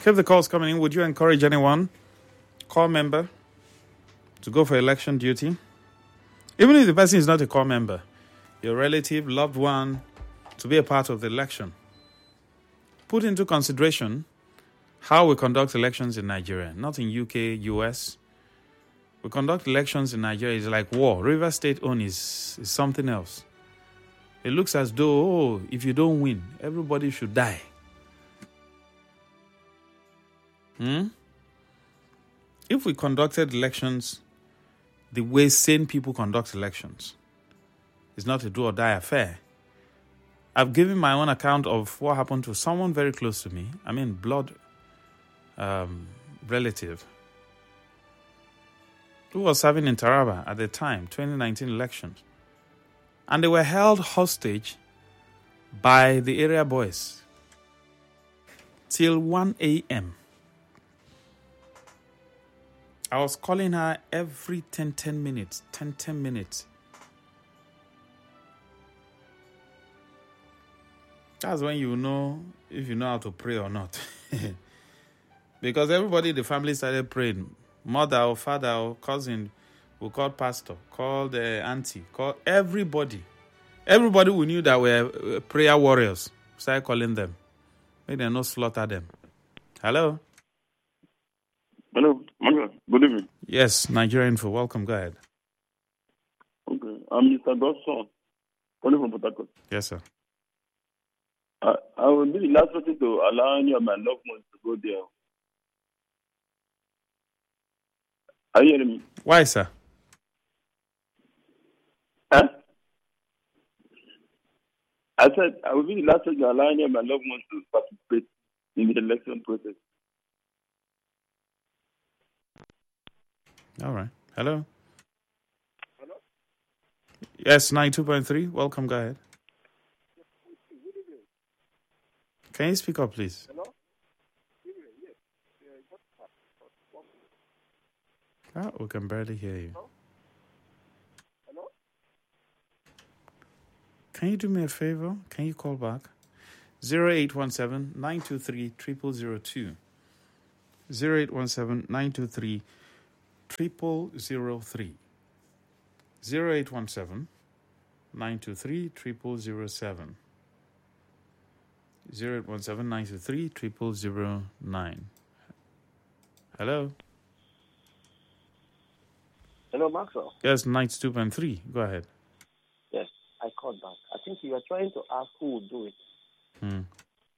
Keep the calls coming in. Would you encourage anyone, core member, to go for election duty? Even if the person is not a core member, your relative, loved one, to be a part of the election. Put into consideration how we conduct elections in Nigeria, not in UK, US. We conduct elections in Nigeria, it's like war. River State own is something else. It looks as though, if you don't win, everybody should die. If we conducted elections the way sane people conduct elections, it's not a do or die affair. I've given my own account of what happened to someone very close to me. I mean, blood relative, who was serving in Taraba at the time, 2019 elections. And they were held hostage by the area boys till 1 a.m. I was calling her every 10 minutes. That's when you know if you know how to pray or not. Because everybody in the family started praying. Mother or father or cousin will call pastor, call the auntie, call everybody. Everybody we knew that were prayer warriors started calling them. Maybe they not slaughter them. Hello? Hello, good evening. Yes, Nigeria Info. Welcome. Go ahead. Okay, I'm Mr. Godson, calling from Port Harcourt. Yes, sir. I will be the last person to allow any of my loved ones to go there. Are you hearing me? Why, sir? Huh? I said I will be the last person to allow any of my loved ones to participate in the election process. All right. Hello? Hello? Yes, 92.3. Welcome. Go ahead. Can you speak up, please? Hello? Oh, we can barely hear you. Hello? Can you do me a favor? Can you call back? 0817-923-0002. 0817-923-0003. 0817-923-0007. 0817-923-0009. Hello? Hello, Maxwell. Yes, 92.3. Go ahead. Yes, I called back. I think you were trying to ask who would do it. In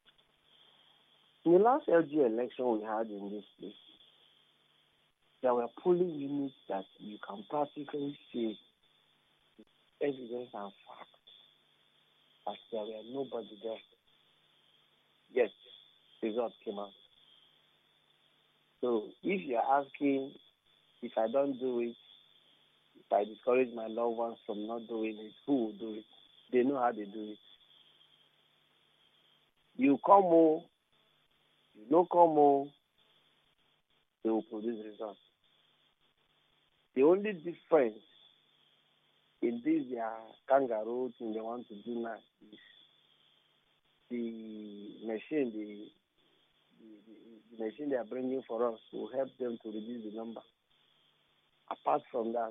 the last LG election we had in this place, there were polling units that you can practically see evidence and facts as there were nobody there. Yes, results came out. So if you're asking if I don't do it, if I discourage my loved ones from not doing it, who will do it? They know how they do it. You come home, you don't come home, they will produce results. The only difference in this kangaroo thing they want to do now is the machine, the machine they are bringing for us will help them to reduce the number. Apart from that,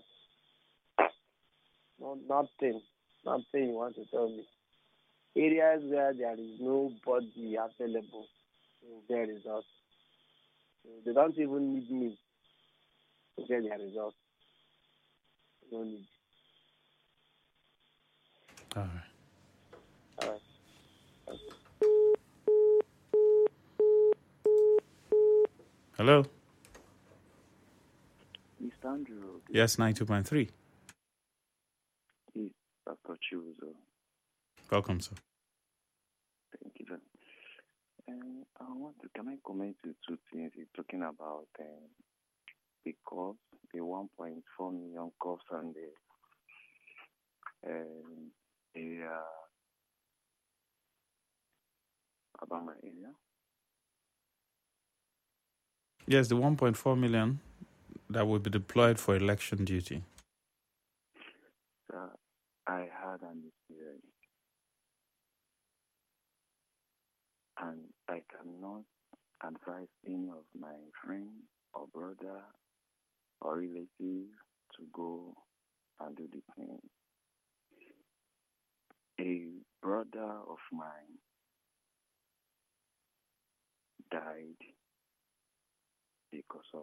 nothing you want to tell me. Areas where there is nobody available to get results. So they don't even need me to get their results. No need. All right. Okay. Hello? Mr. Andrew. Yes, 92.3. Yes, Dr. Chuzo. Welcome, sir. Thank you, sir. Can I comment to two things? You're talking about the cost, the 1.4 million cost and the area, Alabama area. Yes, the 1.4 million that will be deployed for election duty. Sir, I had an experience, and I cannot advise any of my friends or brother or relative to go and do the thing. A brother of mine died because of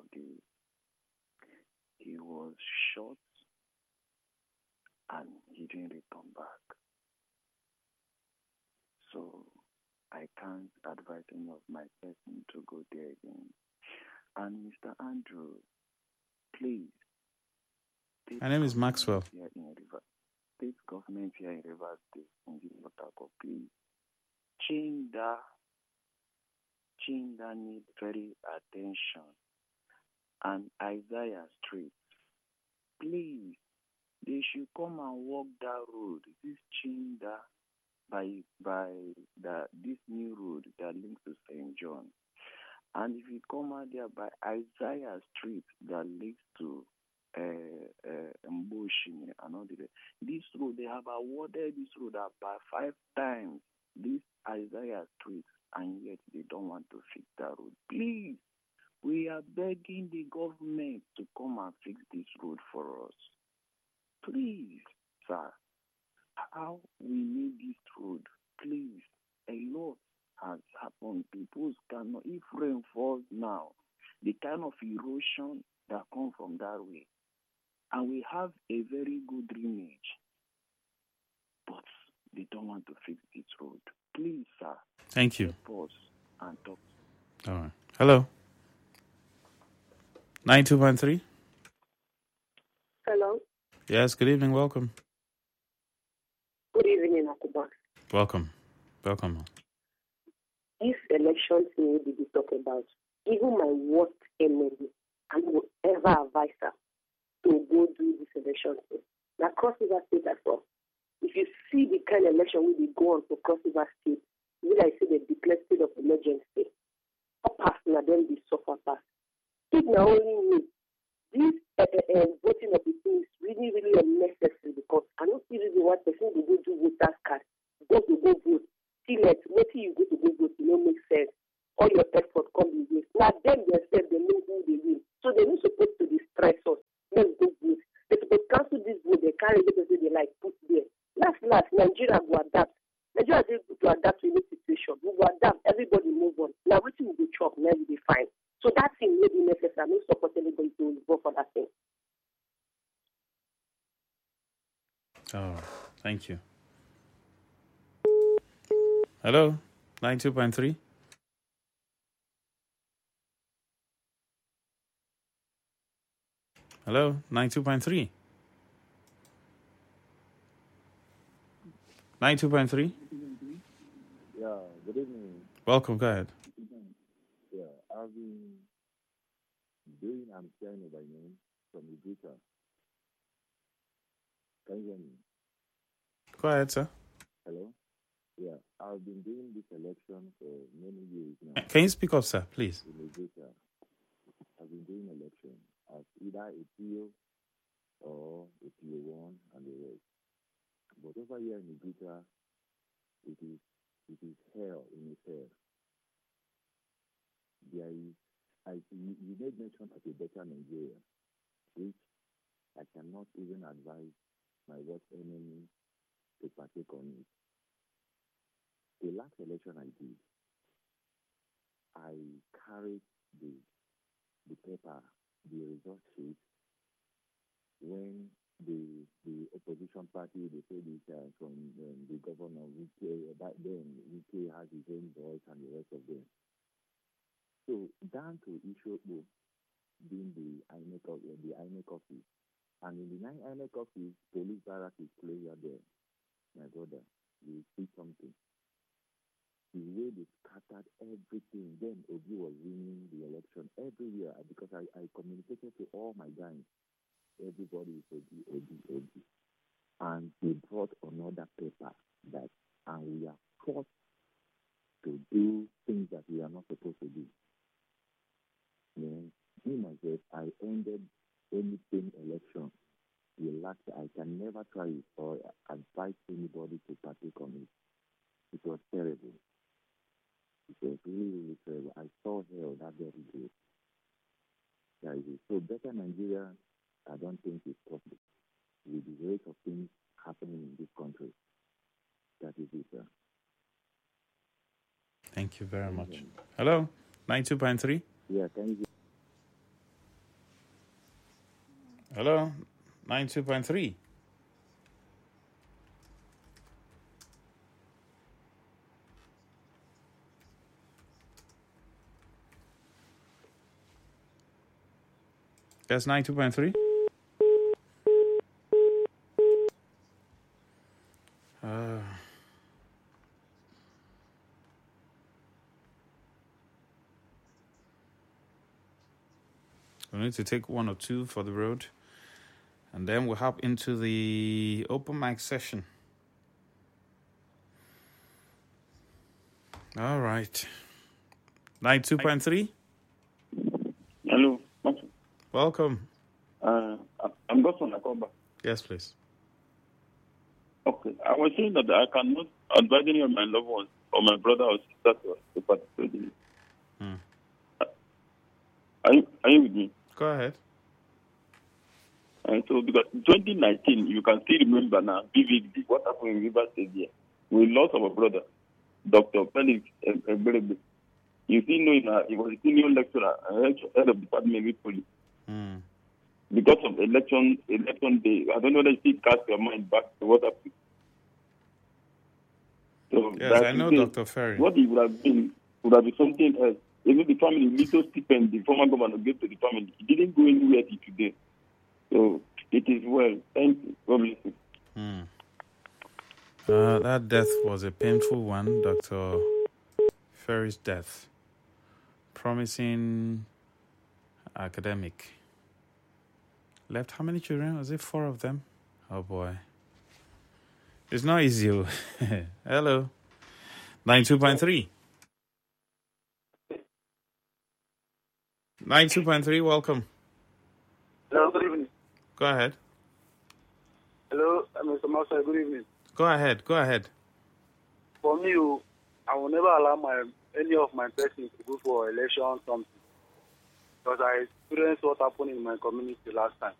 he was shot and he didn't return back. So I can't advise any of my person to go there again. And Mr. Andrew, please. My name is Maxwell. State government here in Rivers State, in the Port Harcourt, please. Chinda needs very attention. And Isaiah Street, please, they should come and walk that road. This Chinda by this new road that links to St. John. And if you come out there by Isaiah Street that leads to Mboshine and all this road, they have awarded this road about 5 times, this Isaiah Street, and yet they don't want to fix that road. Please, we are begging the government to come and fix this road for us. Please, sir, how we need this road, please. A lot has happened. People cannot, if rain falls now, the kind of erosion that comes from that way. And we have a very good drainage, but they don't want to fix this road. Please, sir. Thank you. Pause and talk. All right. Hello. 92.3. Hello. Yes, good evening. Welcome. Good evening, Akuba. Welcome. Welcome. This election thing we be talking about, even my worst enemy, I will ever advise her to go do this election thing. Now, Cross River State as well. If you see the kind of election we go on for Cross River State, will I say the declared state of emergency? What pass now then be suffer pass. If not only me, this voting of the thing is really, really unnecessary because I don't see reason why person will go do voters card, go to go vote, see let wait till you go to go vote, it don't make sense. All your effort come in waste. Now them themselves, they know who they win. So they're not supposed to be stress us. Let's go vote. They're supposed to cancel this vote, they carry it because they like put there. Last, Nigeria will adapt. Nigeria is able to adapt to any situation. We will adapt, everybody move on. Now what will be chop, now will be fine. So that thing may be necessary. I don't support anybody to vote for that thing. Oh, thank you. Hello, 92.3. Hello, 92.3. 92.3. Yeah, good evening. Welcome, go ahead. Yeah, I've been doing I'm China by name from Uganda. Can you hear me? Go ahead, sir. Hello? Yeah, I've been doing this election for many years now. Can you speak up, sir, please? In Uganda. I've been doing election as either a PO or a PO1 and the rest. But over here in Uganda, it is hell in itself. There is, you made mention of a better Nigeria, which I cannot even advise my worst enemy to partake on it. The last election I did, I carried the paper, the result sheet, when the opposition party, they said it from the governor, back then, UK has his own voice and the rest of them. So down to Ishopo being the INEC office. And in the INEC office, police barrack is closer there. My brother, you see something. The way they scattered everything, then Obi was winning the election everywhere because I communicated to all my guys. Everybody is Obi. And they brought another paper and we are forced to do things that we are not supposed to do. Me myself, I ended anything election. I can never try it or advise anybody to partake on it. It was terrible. It was really really terrible. I saw hell that very day. That is it. So better Nigeria, I don't think it's possible with the rate of things happening in this country. That is it, sir. Thank you very much. Hello, 92.3. Yeah, thank you. Hello, 92.3. That's 92.3. We need to take one or two for the road, and then we'll hop into the open mic session. All right. 92.3. Hello. Welcome. I'm Gosson Akoba. Yes, please. Okay. I was saying that I cannot advise any of my loved ones or my brother or sister to participate in it. Are you with me? Go ahead. And so, because 2019, you can still remember now vividly what happened in River State here. We lost our brother, Dr. Felix Eberebe. You see, he was a senior lecturer, head of department with police. Because of election day, I don't know whether you still cast your mind back to what happened. So yes, I know Dr. Ferry. What it would have been something else. Even the family, little stipend the former governor gave to the family, it didn't go anywhere till today. So it is well. Thank you. God bless you. That death was a painful one, Dr. Ferry's death. Promising academic. Left how many children? Was it 4 of them? Oh boy. It's not easy. Hello. 92.3. 92.3, welcome. Hello, good evening. Go ahead. Hello, Mr. Master, good evening. Go ahead. For me, I will never allow any of my persons to go for election something. Because I experienced what happened in my community last time.